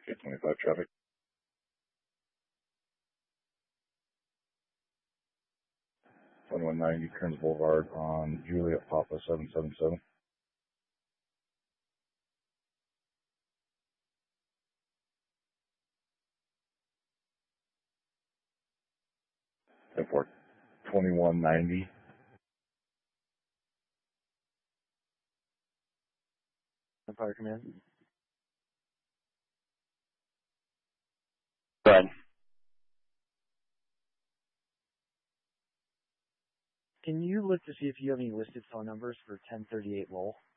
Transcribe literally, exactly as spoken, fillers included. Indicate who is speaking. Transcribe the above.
Speaker 1: K twenty-five traffic. twenty-one ninety Kearns Boulevard on Juliet Papa seven seven seven. ten four. twenty-one ninety.
Speaker 2: Empire Command.
Speaker 3: Go ahead.
Speaker 2: Can you look to see if you have any listed phone numbers for ten thirty-eight Lowell?